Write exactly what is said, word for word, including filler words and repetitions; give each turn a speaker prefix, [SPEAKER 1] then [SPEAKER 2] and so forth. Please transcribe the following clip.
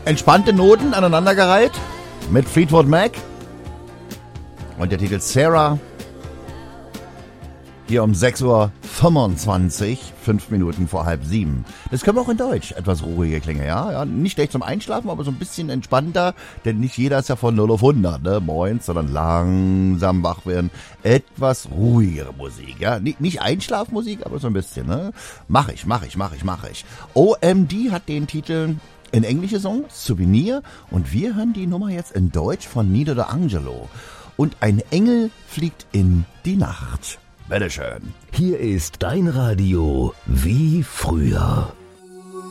[SPEAKER 1] entspannte Noten aneinandergereiht mit Fleetwood Mac und der Titel Sarah. Hier um sechs Uhr fünfundzwanzig, fünf Minuten vor halb sieben. Das können wir auch in Deutsch etwas ruhiger klingen, ja? Ja, nicht schlecht zum Einschlafen, aber so ein bisschen entspannter, denn nicht jeder ist ja von null auf hundert, ne? Moins, sondern langsam wach werden. Etwas ruhigere Musik, ja? Nicht, nicht Einschlafmusik, aber so ein bisschen, ne? Mach ich, mach ich, mach ich, mach ich. O M D hat den Titel in englische Song, Souvenir, und wir hören die Nummer jetzt in Deutsch von Nido D'Angelo. Und ein Engel fliegt in die Nacht. Bitteschön.
[SPEAKER 2] Hier ist dein Radio wie früher.